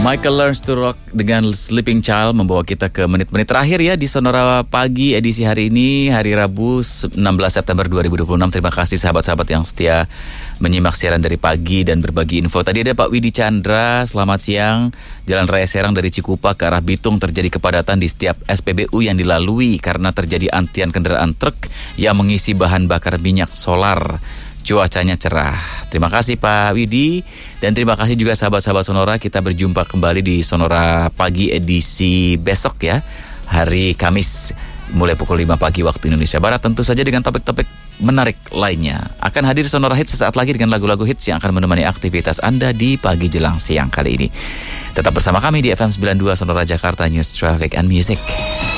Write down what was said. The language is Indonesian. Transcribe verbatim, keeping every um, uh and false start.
Michael Learns to Rock dengan Sleeping Child membawa kita ke menit-menit terakhir ya di Sonora Pagi edisi hari ini, hari Rabu enam belas September dua ribu dua puluh enam. Terima kasih sahabat-sahabat yang setia menyimak siaran dari pagi dan berbagi info. Tadi ada Pak Widi Chandra, selamat siang. Jalan Raya Serang dari Cikupa ke arah Bitung terjadi kepadatan di setiap S P B U yang dilalui karena terjadi antrian kendaraan truk yang mengisi bahan bakar minyak solar. Cuacanya cerah. Terima kasih Pak Widi. Dan terima kasih juga sahabat-sahabat Sonora. Kita berjumpa kembali di Sonora Pagi edisi besok ya, hari Kamis mulai pukul lima pagi waktu Indonesia Barat. Tentu saja dengan topik-topik menarik lainnya. Akan hadir Sonora Hits sesaat lagi dengan lagu-lagu hits yang akan menemani aktivitas Anda di pagi jelang siang kali ini. Tetap bersama kami di F M sembilan puluh dua Sonora Jakarta, News, Traffic and Music.